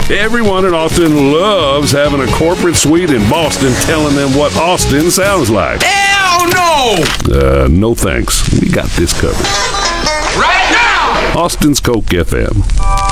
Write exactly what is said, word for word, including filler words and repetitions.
Everyone in Austin loves having a corporate suite in Boston telling them what Austin sounds like. Hell no! Uh, no thanks. We got this covered. Right now! Austin's Coke F M.